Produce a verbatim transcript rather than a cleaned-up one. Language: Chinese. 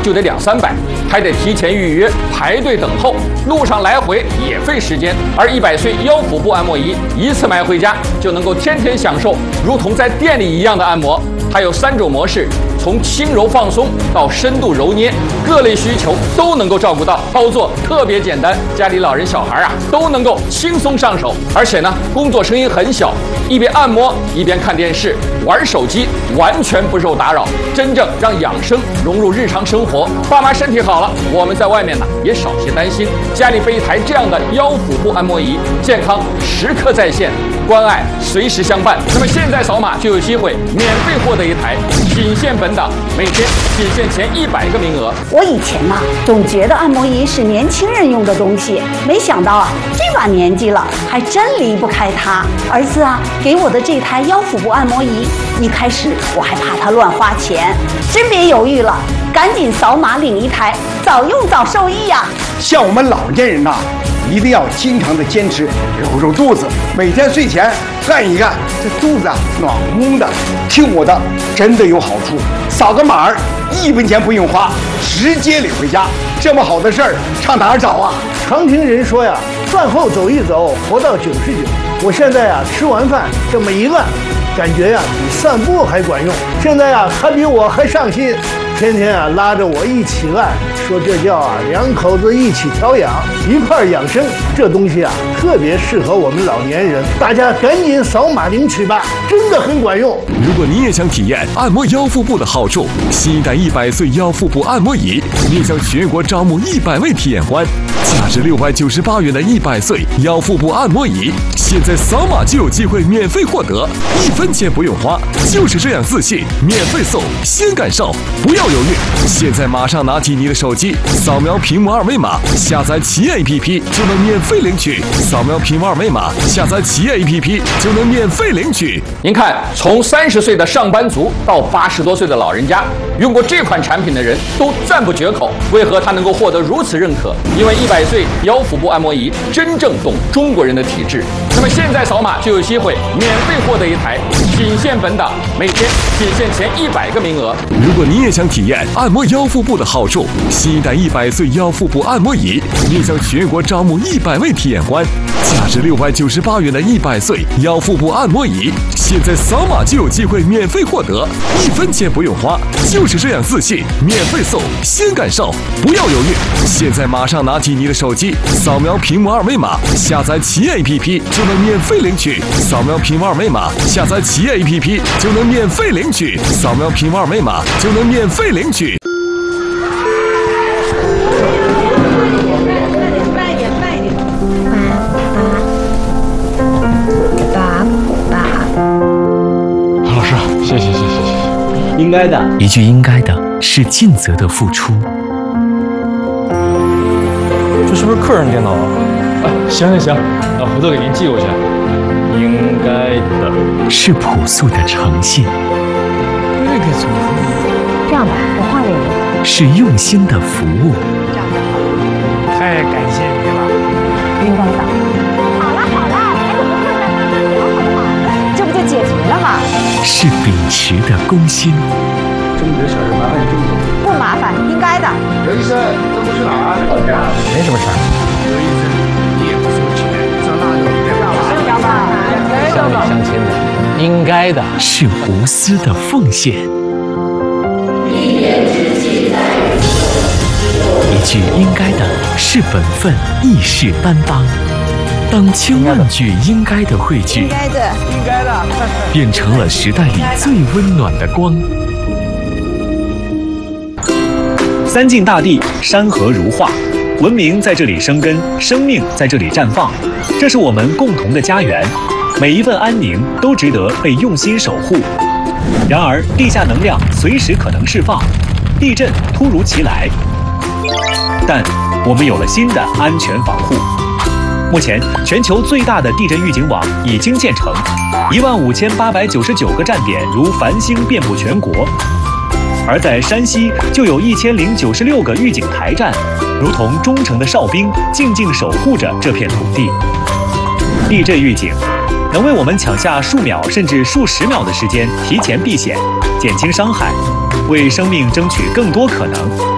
就得两三百，还得提前预约排队等候，路上来回也费时间。而一百岁腰腹部按摩仪一次买回家就能够天天享受，如同在店里一样的按摩。它有三种模式，从轻柔放松到深度揉捏，各类需求都能够照顾到，操作特别简单，家里老人小孩啊都能够轻松上手。而且呢，工作声音很小，一边按摩一边看电视、玩手机，完全不受打扰，真正让养生融入日常生活。爸妈身体好了，我们在外面呢也少些担心，家里备一台这样的腰腹部按摩仪，健康时刻在线，关爱随时相伴。那么现在扫码就有机会免费获得一台，仅限本档，每天仅限前一百个名额。 我以前呐、啊、总觉得按摩仪是年轻人用的东西，没想到啊这把年纪了还真离不开它。儿子啊给我的这台腰腹部按摩仪，一开始我还怕它乱花钱，真别犹豫了，赶紧扫码领一台，早用早受益呀、啊。 像我们老年人呐、啊，一定要经常的坚持揉揉肚子，每天睡前干一干，这肚子啊暖乎乎的。听我的，真的有好处，扫个码儿，一分钱不用花，直接领回家。这么好的事儿，上哪儿找啊？ 常听人说呀，饭后走一走，活到九十九。我现在呀，吃完饭这么一按，感觉呀比散步还管用。现在呀，他比我还上心，天天啊拉着我一起按，说这叫啊两口子一起调养，一块儿养生。这东西啊特别适合我们老年人，大家赶紧扫码领取吧，真的很管用。 如果你也想体验按摩腰腹部的好处，新一代一百岁腰腹部按摩仪面向全国招募一百位体验官，价值六百九十八元的一百岁腰腹部按摩仪，现在扫码就有机会免费获得，一分钱不用花，就是这样自信，免费送，先感受，不要犹豫，现在马上拿起你的手机，扫描屏幕二维码，下载企业 A P P 就能免费领取。扫描屏幕二维码，下载企业 A P P 就能免费领取。 您看，从三十岁的上班族到八十多岁的老人家，用过这款产品的人都赞不绝口。为何它能够获得如此认可？因为一百岁腰腹部按摩仪真正懂中国人的体质。那么现在扫码就有机会免费获得一台，仅限本档，每天仅限前一百个名额。 如果你也想体验按摩腰腹部的好处，新一代一百岁腰腹部按摩仪面向全国招募一百位体验官，价值六百九十八元的一百岁腰腹部按摩仪，现在扫码就有机会免费获得，一分钱不用花，就是这样自信，免费送，先感受，不要犹豫，现在马上拿起你的手机，扫描屏幕二维码，下载企业 A P P 就能免费领取。扫描屏幕二维码，下载企业 A P P 就能免费领取。扫描屏幕二维码就能免费领取。 老师，谢谢谢谢谢谢。 应该的， 一句应该的是尽责的付出。 这是不是客人电脑啊？啊，行行行，啊，回头给您寄过去。应该的， 是朴素的诚信。 这个怎么说？ 这样吧，我换给你。 是用心的服务。 这样就好。 太感谢你了。 应该的。好了好了，还有个客人刚刚聊好不好？这不就解决了吗？ 是秉持的公心。 这么点小事麻烦你这么多。 不麻烦，应该的。 刘医生，这不是哪儿？老家。 没什么事儿。 刘医生，你也不收钱，上那就别干了。 是要吧？ 乡里乡亲的，应该的， 是无私的奉献。一句应该的是本分，义士担当。当千万句应该的汇聚， 应该的，应该的， 变成了时代里最温暖的光。 三晋大地，山河如画，文明在这里生根，生命在这里绽放，这是我们共同的家园。每一份安宁都值得被用心守护。然而，地下能量随时可能释放，地震突如其来，但我们有了新的安全防护。目前，全球最大的地震预警网已经建成，一万五千八百九十九个站点如繁星遍布全国。而在山西，就有一千零九十六个预警台站，如同忠诚的哨兵，静静守护着这片土地。地震预警能为我们抢下数秒甚至数十秒的时间，提前避险，减轻伤害，为生命争取更多可能。